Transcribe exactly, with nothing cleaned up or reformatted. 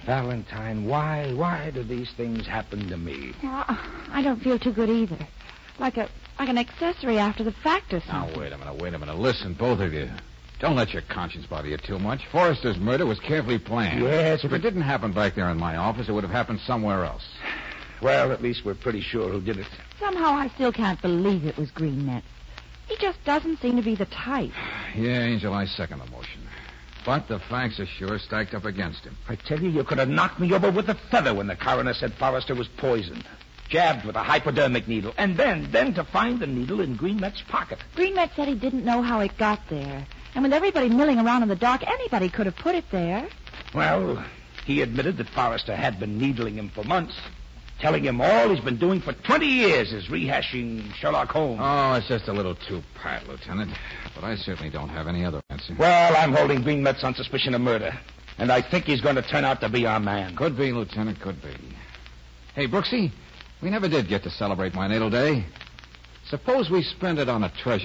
Valentine, why, why do these things happen to me? Well, I don't feel too good either. Like a like an accessory after the fact or something. Now, wait a minute, wait a minute. Listen, both of you. Don't let your conscience bother you too much. Forrester's murder was carefully planned. Yes, If but... it didn't happen back there in my office, it would have happened somewhere else. Well, at least we're pretty sure who did it. Somehow I still can't believe it was Green Metz. He just doesn't seem to be the type. Yeah, Angel, I second the motion. But the facts are sure stacked up against him. I tell you, you could have knocked me over with a feather when the coroner said Forrester was poisoned. Jabbed with a hypodermic needle. And then, then to find the needle in Green Metz's pocket. Green Metz said he didn't know how it got there. And with everybody milling around in the dark, anybody could have put it there. Well, he admitted that Forrester had been needling him for months. Telling him all he's been doing for twenty years is rehashing Sherlock Holmes. Oh, it's just a little too pat, Lieutenant. But I certainly don't have any other answer. Well, I'm holding Green Metz on suspicion of murder. And I think he's going to turn out to be our man. Could be, Lieutenant, could be. Hey, Brooksy, we never did get to celebrate my natal day. Suppose we spend it on a treasure